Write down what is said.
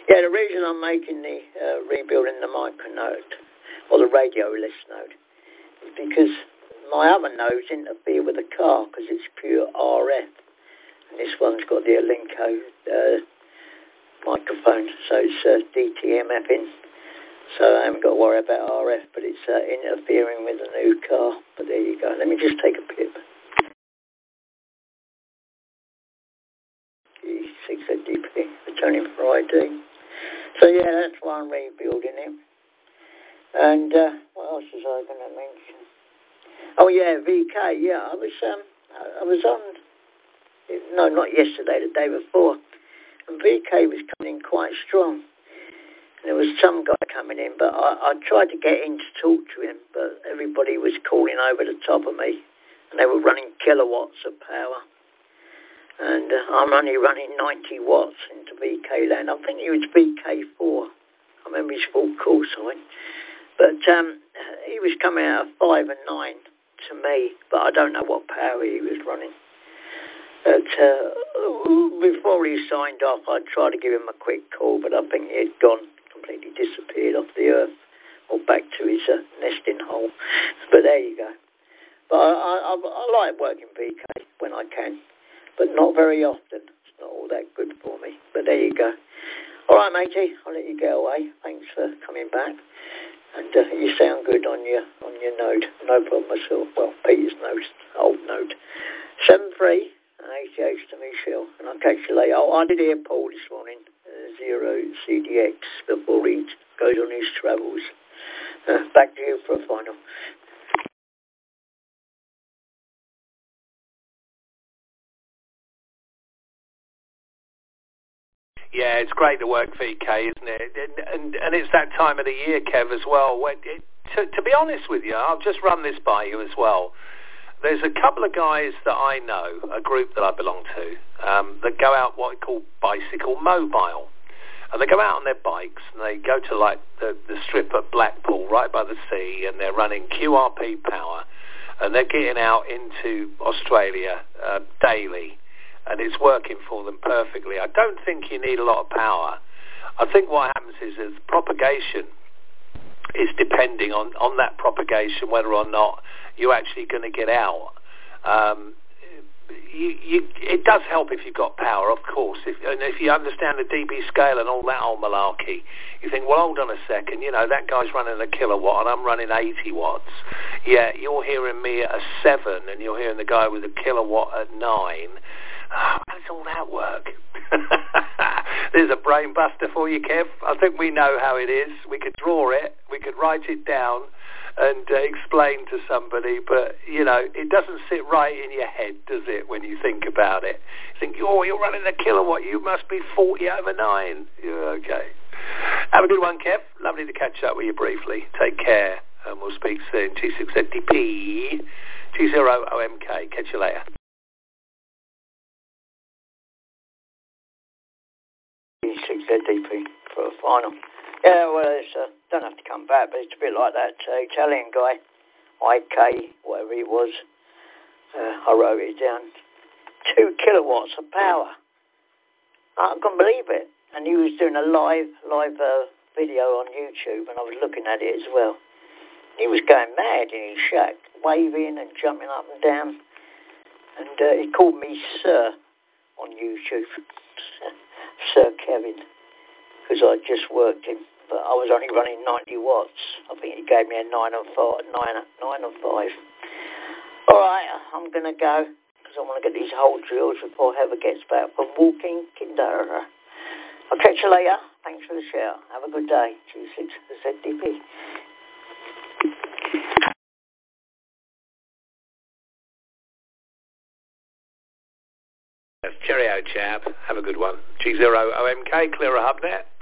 Yeah, the reason I'm making the rebuilding the micronode or the radio list node is because my other nodes interfere with the car because it's pure RF. And this one's got the Alinco microphone, so it's DTMF in. So I haven't got to worry about RF, but it's interfering with the new car. But there you go. Let me just take a pip. G6DP, returning for ID. So yeah, that's why I'm rebuilding him. And what else was I going to mention? Oh yeah, VK. Yeah, I was on. No, not yesterday. The day before, and VK was coming in quite strong. And there was some guy coming in, but I tried to get in to talk to him, but everybody was calling over the top of me, and they were running kilowatts of power. And I'm only running 90 watts into VK land. I think he was VK4. I remember his full call sign. But he was coming out of 5 and 9 to me, but I don't know what power he was running. But before he signed off, I tried to give him a quick call, but I think he had gone, completely disappeared off the earth, or back to his nesting hole. But there you go. But I like working VK when I can, but not very often. It's not all that good for me. But there you go. All right, matey, I'll let you get away. Thanks for coming back. And you sound good on your node. No problem at all. Well, Peter's node, old node. 7-3 and 88 to Michelle. And I'll catch you later. Oh, I did hear Paul this morning. 0 CDX before he goes on his travels. Back to you for a final. Yeah, it's great to work VK, isn't it? And it's that time of the year, Kev, as well. When to be honest with you, I'll just run this by you as well. There's a couple of guys that I know, a group that I belong to, that go out what we call bicycle mobile. And they go out on their bikes and they go to like the strip at Blackpool, right by the sea, and they're running QRP power. And they're getting out into Australia daily. And it's working for them perfectly. I don't think you need a lot of power. I think what happens is propagation is depending on that propagation, whether or not you're actually going to get out. It does help if you've got power, of course. If you understand the dB scale and all that old malarkey, you think, well, hold on a second, that guy's running a kilowatt and I'm running 80 watts. Yeah, you're hearing me at a 7 and you're hearing the guy with a kilowatt at 9. How does all that work? There's a brain buster for you, Kev. I think we know how it is. We could draw it. We could write it down and explain to somebody. But, it doesn't sit right in your head, does it, when you think about it? You think, you're running a kilowatt. You must be 40 over 9. Yeah, okay. Have a good one, Kev. Lovely to catch up with you briefly. Take care. And we'll speak soon. G6ZDP, G0OMK. Catch you later. G6ZDP for a final. Yeah, well, don't have to come back, but it's a bit like that Italian guy, IK, whatever he was. I wrote it down. 2 kilowatts of power. I couldn't believe it. And he was doing a live video on YouTube, and I was looking at it as well. He was going mad in his shack, waving and jumping up and down. And he called me Sir on YouTube. Sir Kevin, because I just worked him, but I was only running 90 watts. I think he gave me a 9 or 5. All right, I'm going to go because I want to get these whole drills before Heather gets back from walking Kindara. I'll catch you later. Thanks for the share. Have a good day. G6ZDP. Cheerio, chap. Have a good one. G0OMK, Clearer HubNet.